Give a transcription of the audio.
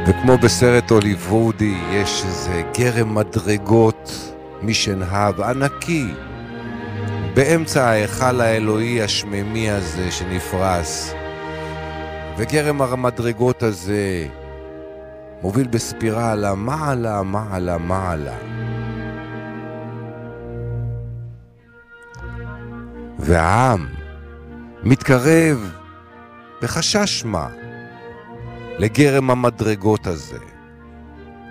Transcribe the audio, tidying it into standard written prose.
וכמו בסרט הוליוודי יש איזה גרם מדרגות משנהב ענקי באמצע ההיכל האלוהי השממי הזה שנפרס, וגרם המדרגות הזה מוביל בספירלה מעלה מעלה מעלה, והעם מתקרב בחשש מה לגרם המדרגות הזה.